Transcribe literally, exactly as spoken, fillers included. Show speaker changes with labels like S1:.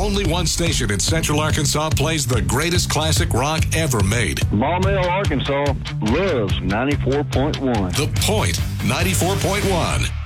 S1: only one station in Central Arkansas plays the greatest classic rock ever made.
S2: Maumelle, Arkansas loves ninety-four point one.
S1: The Point, ninety-four point one.